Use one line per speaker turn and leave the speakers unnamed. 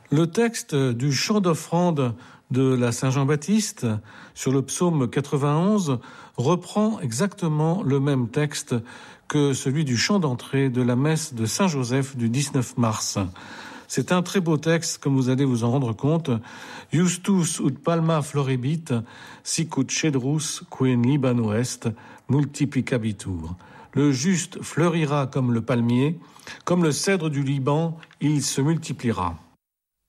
Le texte du chant d'offrande de la Saint-Jean-Baptiste sur le psaume 91 reprend exactement le même texte que celui du chant d'entrée de la messe de Saint-Joseph du 19 mars. C'est un très beau texte, comme vous allez vous en rendre compte. Justus ut palma floribit, sic ut cedrus qui in Libano est, multiplicabitur. Le juste fleurira comme le palmier, comme le cèdre du Liban, il se multipliera.